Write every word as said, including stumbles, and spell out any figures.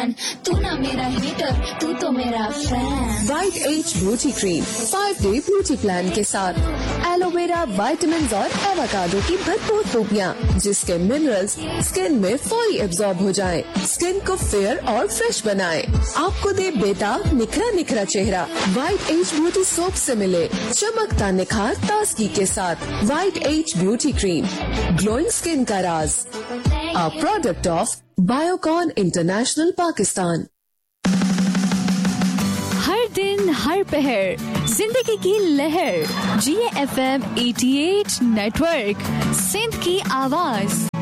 Fan, तू ना मेरा हीटर, तू तो मेरा fan. White as beauty cream five day beauty plan के साथ एलोवेरा, विटामिन और एवोकाडो की भरपूर खूबियाँ, जिसके मिनरल्स स्किन में फौरी एब्जॉर्ब हो जाएं, स्किन को फेयर और फ्रेश बनाएं, आपको दे बेटा निखरा निखरा चेहरा। वाइट एज ब्यूटी सोप से मिले चमकता निखार ताजगी के साथ। White as beauty cream, glowing skin का राज, a product of Biocon international Pakistan. हर दिन हर पहर जिंदगी की लहर, जी F M eighty eight network, Sindh की आवाज।